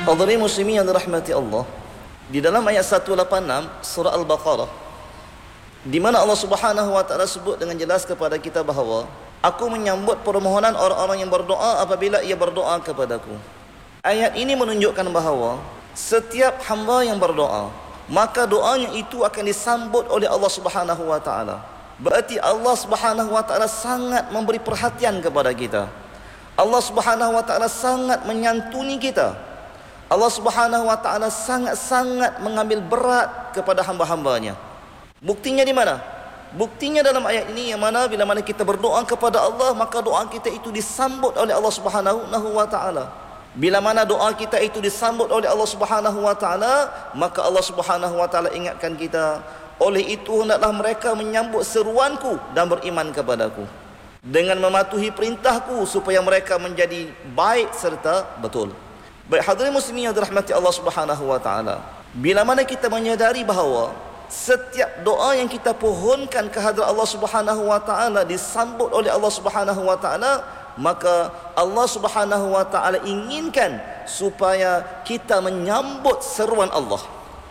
Hadirin muslimin yang dirahmati Allah, di dalam ayat 186 surah Al-Baqarah, di mana Allah Subhanahu wa taala sebut dengan jelas kepada kita bahawa aku menyambut permohonan orang-orang yang berdoa apabila ia berdoa kepadaku. Ayat ini menunjukkan bahawa setiap hamba yang berdoa, maka doanya itu akan disambut oleh Allah Subhanahu wa taala. Berarti Allah Subhanahu wa taala sangat memberi perhatian kepada kita. Allah Subhanahu wa taala sangat menyantuni kita. Allah Subhanahu wa taala sangat-sangat mengambil berat kepada hamba-hambanya. Buktinya di mana? Buktinya dalam ayat ini, yang mana bila mana kita berdoa kepada Allah, maka doa kita itu disambut oleh Allah Subhanahu wa taala. Bila mana doa kita itu disambut oleh Allah Subhanahu wa taala, maka Allah Subhanahu wa taala ingatkan kita, oleh itu hendaklah mereka menyambut seruanku dan beriman kepadaku, dengan mematuhi perintahku supaya mereka menjadi baik serta betul. Baik hadirin muslimin yang dirahmati Allah Subhanahu wa taala, bila mana kita menyadari bahawa setiap doa yang kita pohonkan ke hadirat Allah Subhanahu wa taala disambut oleh Allah Subhanahu wa taala, maka Allah Subhanahu wa taala inginkan supaya kita menyambut seruan Allah.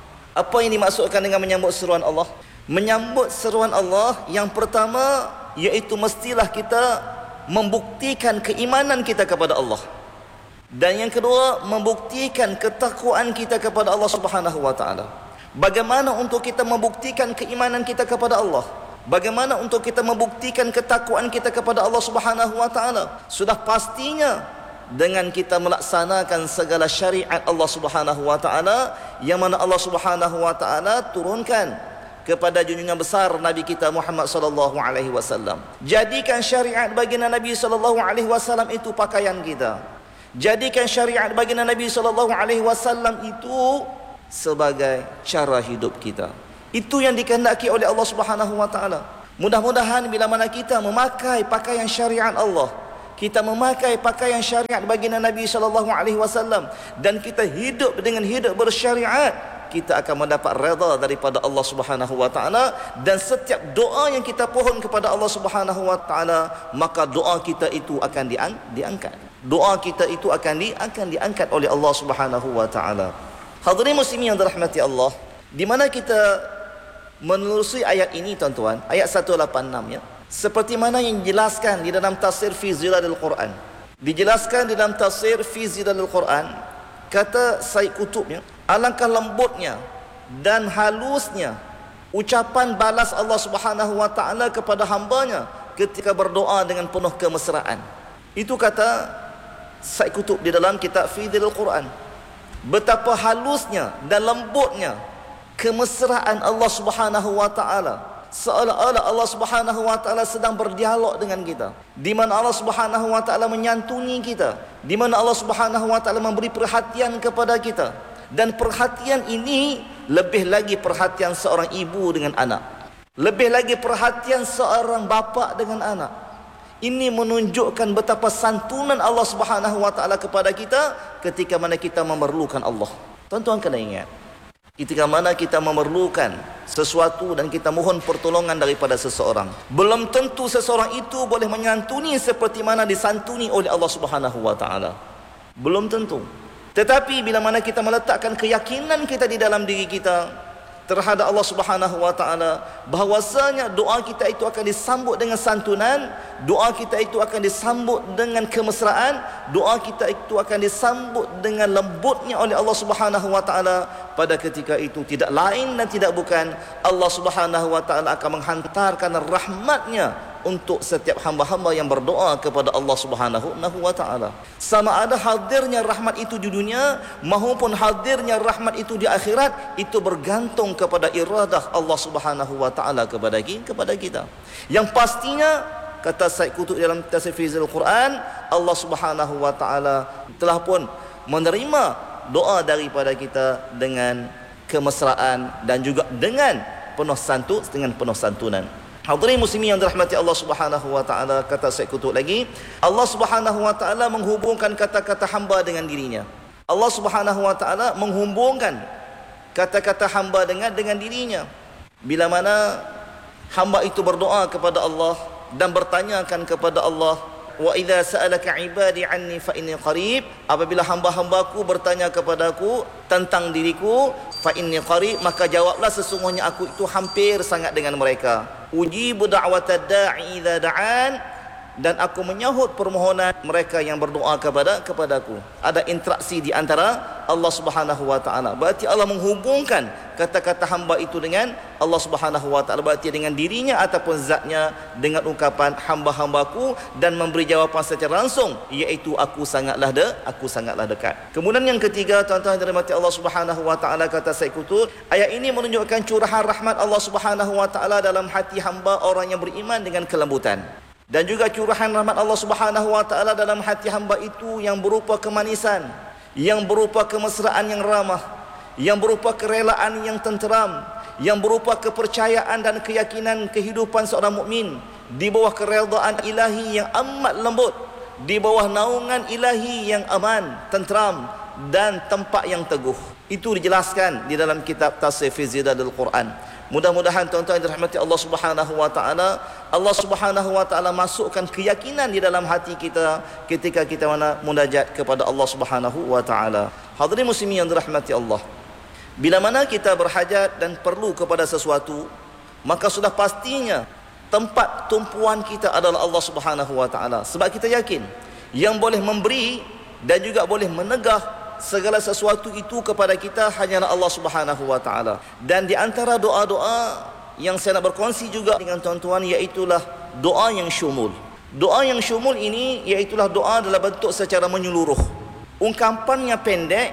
Apa yang dimaksudkan dengan menyambut seruan Allah? Menyambut seruan Allah yang pertama iaitu mestilah kita membuktikan keimanan kita kepada Allah. Dan yang kedua, membuktikan ketakwaan kita kepada Allah Subhanahu wa taala. Bagaimana untuk kita membuktikan keimanan kita kepada Allah? Bagaimana untuk kita membuktikan ketakwaan kita kepada Allah Subhanahu wa taala? Sudah pastinya dengan kita melaksanakan segala syariat Allah Subhanahu wa taala yang mana Allah Subhanahu wa taala turunkan kepada junjungan besar Nabi kita Muhammad sallallahu alaihi wasallam. Jadikan syariat baginda Nabi sallallahu alaihi wasallam itu pakaian kita. Jadikan syariat baginda Nabi sallallahu alaihi wasallam itu sebagai cara hidup kita. Itu yang dikehendaki oleh Allah Subhanahu wa taala. Mudah-mudahan bila mana kita memakai pakaian syariat Allah, kita memakai pakaian syariat baginda Nabi sallallahu alaihi wasallam, dan kita hidup dengan hidup bersyariat, kita akan mendapat redha daripada Allah Subhanahu wa taala. Dan setiap doa yang kita pohon kepada Allah Subhanahu wa taala, maka doa kita itu akan diangkat. Doa kita itu akan diangkat oleh Allah Subhanahu wa taala. Hadirin muslimin yang dirahmati Allah, di mana kita menelusuri ayat ini tuan-tuan, ayat 186 ya. Seperti mana yang dijelaskan di dalam tafsir fi zilalil Quran. Dijelaskan di dalam tafsir fi zilalil Quran, kata Said Qutb ya, alangkah lembutnya dan halusnya ucapan balas Allah Subhanahu wa taala kepada hambanya ketika berdoa dengan penuh kemesraan. Itu kata Said Qutb di dalam kitab fi zilalil Quran. Betapa halusnya dan lembutnya kemesraan Allah Subhanahu wa taala, seolah-olah Allah Subhanahu wa taala sedang berdialog dengan kita, di mana Allah Subhanahu wa taala menyantuni kita, di mana Allah Subhanahu wa taala memberi perhatian kepada kita. Dan perhatian ini lebih lagi perhatian seorang ibu dengan anak, lebih lagi perhatian seorang bapa dengan anak. Ini menunjukkan betapa santunan Allah Subhanahu wa taala kepada kita ketika mana kita memerlukan Allah. Tuan-tuan kena ingat, ketika mana kita memerlukan sesuatu dan kita mohon pertolongan daripada seseorang, belum tentu seseorang itu boleh menyantuni seperti mana disantuni oleh Allah Subhanahu wa taala. Belum tentu. Tetapi bila mana kita meletakkan keyakinan kita di dalam diri kita terhadap Allah Subhanahu wa taala, bahwasanya doa kita itu akan disambut dengan santunan, doa kita itu akan disambut dengan kemesraan, doa kita itu akan disambut dengan lembutnya oleh Allah Subhanahu wa taala, pada ketika itu tidak lain dan tidak bukan Allah Subhanahu wa taala akan menghantarkan rahmatnya untuk setiap hamba-hamba yang berdoa kepada Allah Subhanahu wa taala. Sama ada hadirnya rahmat itu di dunia maupun hadirnya rahmat itu di akhirat, itu bergantung kepada iradah Allah Subhanahu wa taala kepada kita. Yang pastinya, kata Said Qutb dalam tafsir Fizil Quran, Allah Subhanahu wa taala telah pun menerima doa daripada kita dengan kemesraan dan juga dengan penuh santunan. Hadirin muslimin yang dirahmati Allah Subhanahu wa taala, kata Said Qutb lagi, Allah Subhanahu wa taala menghubungkan kata-kata hamba dengan dirinya. Allah Subhanahu wa taala menghubungkan kata-kata hamba dengan dirinya. Bila mana hamba itu berdoa kepada Allah dan bertanyakan kepada Allah wa idza sa'alaka 'ibadi 'anni fa inni qarib, apabila hamba-hambaku bertanya kepadaku tentang diriku, fa inni qarib, maka jawablah sesungguhnya aku itu hampir sangat dengan mereka. Ujibu da'watad da'i idza da'an, dan aku menyahut permohonan mereka yang berdoa kepadaku. Ada interaksi di antara Allah Subhanahu wa taala. Berarti Allah menghubungkan kata-kata hamba itu dengan Allah Subhanahu wa taala, berarti dengan dirinya ataupun zatnya, dengan ungkapan hamba-hambaku, dan memberi jawapan secara langsung, iaitu aku sangatlah dekat. Kemudian yang ketiga, tuan-tuan yang dirahmati Allah Subhanahu wa taala, kata Said Qutb, ayat ini menunjukkan curahan rahmat Allah Subhanahu wa taala dalam hati hamba orang yang beriman dengan kelembutan. Dan juga curahan rahmat Allah Subhanahu wa taala dalam hati hamba itu yang berupa kemanisan, yang berupa kemesraan yang ramah, yang berupa kerelaan yang tenteram, yang berupa kepercayaan dan keyakinan kehidupan seorang mukmin di bawah keredaan ilahi yang amat lembut, di bawah naungan ilahi yang aman, tenteram dan tempat yang teguh. Itu dijelaskan di dalam kitab Tafsir fi Zilal Quran. Mudah-mudahan tuan-tuan yang dirahmati Allah Subhanahu wa taala, Allah Subhanahu wa taala masukkan keyakinan di dalam hati kita ketika kita munajat kepada Allah Subhanahu wa taala. Hadirin muslimin yang dirahmati Allah, bila mana kita berhajat dan perlu kepada sesuatu, maka sudah pastinya tempat tumpuan kita adalah Allah Subhanahu wa taala. Sebab kita yakin yang boleh memberi dan juga boleh menegah segala sesuatu itu kepada kita hanyalah Allah Subhanahu wa taala. Dan di antara doa-doa yang saya nak berkongsi juga dengan tuan-tuan, iaitulah doa yang syumul. Doa yang syumul ini iaitulah doa dalam bentuk secara menyeluruh. Ungkapannya pendek,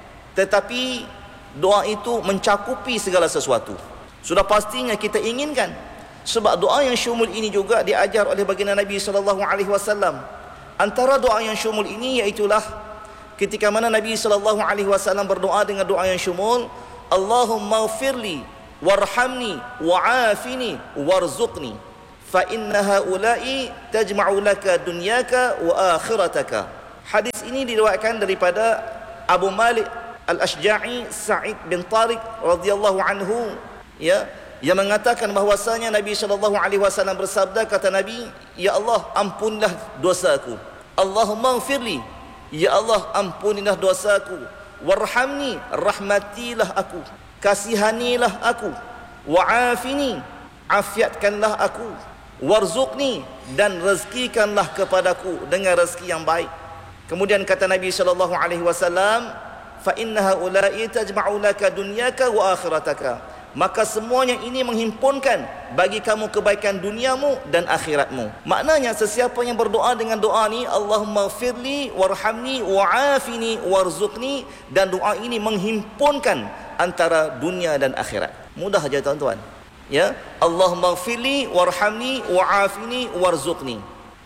tetapi doa itu mencakupi segala sesuatu. Sudah pastinya kita inginkan, sebab doa yang syumul ini juga diajar oleh baginda Nabi sallallahu alaihi wasallam. Antara doa yang syumul ini iaitulah ketika mana Nabi sallallahu alaihi wasallam berdoa dengan doa yang syumul, Allahumma ighfirli warhamni wa'afini warzuqni fa inna haula'i tajma'u laka dunyaka wa akhirataka. Hadis ini diriwayatkan daripada Abu Malik Al-Ashja'i Sa'id bin Tariq radhiyallahu anhu, ya, yang mengatakan bahwasanya Nabi sallallahu alaihi wasallam bersabda, kata Nabi, ya Allah, ampunilah dosaku. Allahumma ighfirli, ya Allah, ampunilah dosaku. Warhamni, rahmatilah aku, kasihanilah aku. Wa'afini, afiatkanlah aku. Warzuqni, dan rezekikanlah kepadaku dengan rezeki yang baik. Kemudian kata Nabi sallallahu alaihi wasallam, fa inna haula'i tajma'u laka dunyaka wa akhirataka. Maka semuanya ini menghimpunkan bagi kamu kebaikan duniamu dan akhiratmu. Maknanya sesiapa yang berdoa dengan doa ni, Allahumma firli warhamni wa'afini warzuqni, dan doa ini menghimpunkan antara dunia dan akhirat. Mudah aja tuan-tuan, ya. Allahumma firli warhamni wa'afini warzuqni.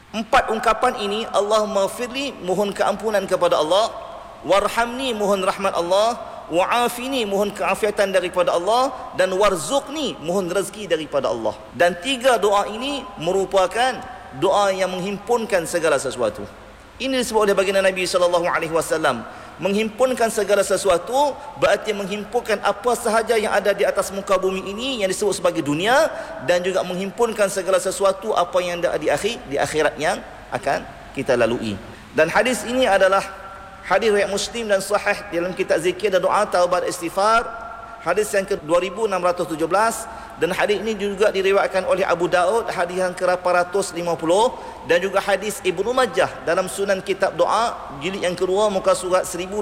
4 ungkapan ini, Allahumma firli, mohon keampunan kepada Allah, warhamni, mohon rahmat Allah, wa'afini, mohon keafiatan daripada Allah, dan warzuqni, mohon rezeki daripada Allah. Dan 3 doa ini merupakan doa yang menghimpunkan segala sesuatu. Ini disebut oleh baginda Nabi sallallahu alaihi wasallam, menghimpunkan segala sesuatu berarti menghimpunkan apa sahaja yang ada di atas muka bumi ini yang disebut sebagai dunia, dan juga menghimpunkan segala sesuatu apa yang ada di akhirat yang akan kita lalui. Dan hadis ini adalah hadis riwayat Muslim dan sahih dalam kitab zikir dan doa taubat istighfar, hadis yang ke-2617, dan hadis ini juga diriwayatkan oleh Abu Daud, hadis yang ke-850, dan juga hadis Ibnu Majah dalam Sunan Kitab Doa jilid yang kedua muka surat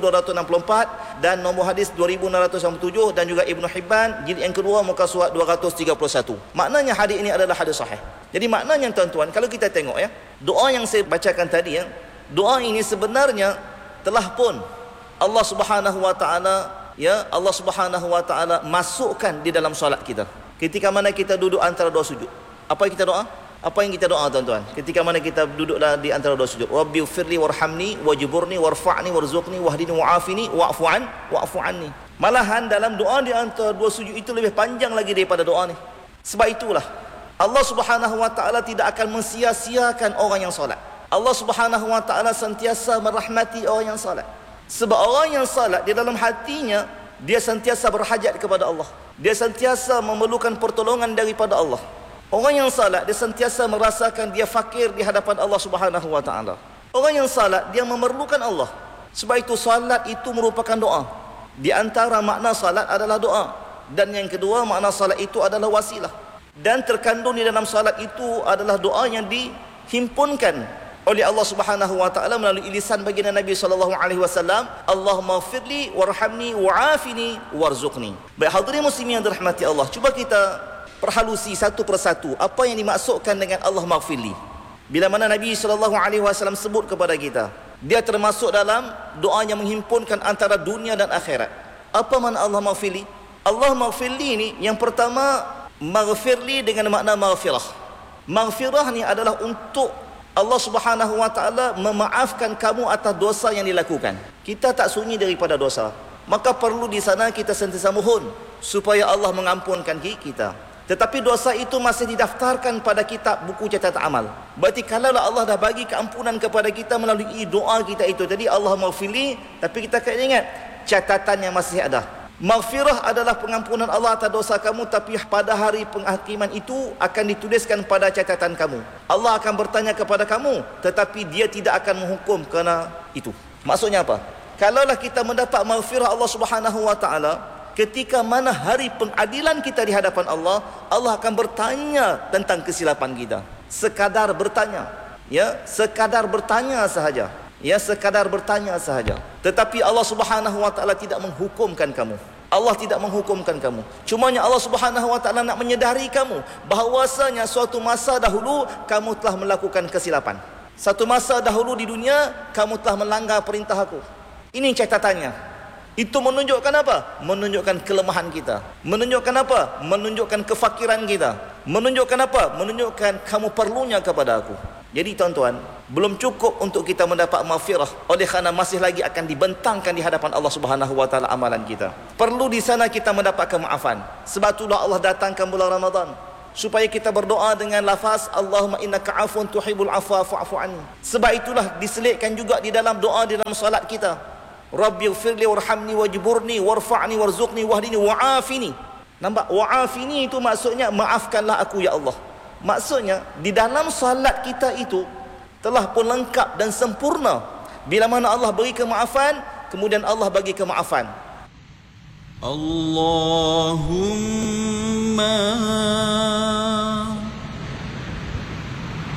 1264 dan nombor hadis 2697, dan juga Ibnu Hibban jilid yang kedua muka surat 231. Maknanya hadis ini adalah hadis sahih. Jadi maknanya tuan-tuan, kalau kita tengok, ya, doa yang saya bacakan tadi, ya, doa ini sebenarnya telah pun Allah Subhanahu wa taala, ya, Allah Subhanahu wa taala masukkan di dalam solat kita. Ketika mana kita duduk antara dua sujud, apa yang kita doa? Apa yang kita doa tuan-tuan? Ketika mana kita duduk di antara dua sujud, Rabbighfirli warhamni wajburni warfa'ni warzuqni wahdini wa'afini wa'fu anni. Malahan dalam doa di antara dua sujud itu lebih panjang lagi daripada doa ni. Sebab itulah Allah Subhanahu wa taala tidak akan mensia-siakan orang yang solat. Allah Subhanahu wa taala sentiasa merahmati orang yang salat. Sebab orang yang salat di dalam hatinya, dia sentiasa berhajat kepada Allah. Dia sentiasa memerlukan pertolongan daripada Allah. Orang yang salat dia sentiasa merasakan dia fakir di hadapan Allah Subhanahu wa taala. Orang yang salat dia memerlukan Allah. Sebab itu salat itu merupakan doa. Di antara makna salat adalah doa, dan yang kedua makna salat itu adalah wasilah. Dan terkandung di dalam salat itu adalah doa yang dihimpunkan oleh Allah Subhanahu wa taala melalui lisan baginda Nabi sallallahu alaihi wasallam, Allahumma firli warhamni wa'afini warzuqni. Baik hadirin muslimin yang dirahmati Allah, cuba kita perhalusi satu persatu apa yang dimaksudkan dengan Allah maghfirli. Bila mana Nabi sallallahu alaihi wasallam sebut kepada kita, dia termasuk dalam doa yang menghimpunkan antara dunia dan akhirat. Apa makna Allah maghfirli? Allah maghfirli ini yang pertama, maghfirli dengan makna maghfirah. Maghfirah ni adalah untuk Allah Subhanahu wa taala memaafkan kamu atas dosa yang dilakukan. Kita tak sunyi daripada dosa, maka perlu di sana kita sentiasa mohon supaya Allah mengampunkan kita. Tetapi dosa itu masih didaftarkan pada kitab buku catatan amal. Berarti kalau Allah dah bagi keampunan kepada kita melalui doa kita itu, jadi Allah maghfirli, tapi kita kena ingat catatannya masih ada. Maghfirah adalah pengampunan Allah atas dosa kamu, tapi pada hari penghakiman itu akan dituliskan pada catatan kamu. Allah akan bertanya kepada kamu, tetapi dia tidak akan menghukum kerana itu. Maksudnya apa? Kalaulah kita mendapat maghfirah Allah Subhanahu wa taala, ketika mana hari pengadilan kita di hadapan Allah, Allah akan bertanya tentang kesilapan kita. Sekadar bertanya, ya, sekadar bertanya sahaja. Ya, sekadar bertanya sahaja. Tetapi Allah Subhanahu wa taala tidak menghukumkan kamu. Allah tidak menghukumkan kamu. Cumanya Allah Subhanahu wa taala nak menyedari kamu bahawasanya suatu masa dahulu kamu telah melakukan kesilapan. Satu masa dahulu di dunia kamu telah melanggar perintah aku. Ini catatannya. Itu menunjukkan apa? Menunjukkan kelemahan kita. Menunjukkan apa? Menunjukkan kefakiran kita. Menunjukkan apa? Menunjukkan kamu perlunya kepada aku. Jadi tuan-tuan, belum cukup untuk kita mendapat maghfirah, oleh kerana masih lagi akan dibentangkan di hadapan Allah Subhanahu wa taala amalan kita. Perlu di sana kita mendapat kemaafan. Sebab itulah Allah datangkan bulan Ramadan supaya kita berdoa dengan lafaz Allahumma innaka afun tuhibbul afwa fa'fu anni. Sebab itulah diselitkan juga di dalam doa di dalam salat kita, Rabbighfirli warhamni wajburni warfa'ni warzuqni wahdini wa'afini. Nampak? Wa'afini itu maksudnya maafkanlah aku ya Allah. Maksudnya di dalam salat kita itu telah pun lengkap dan sempurna. Bila mana Allah beri kemaafan, kemudian Allah bagi kemaafan. Allahumma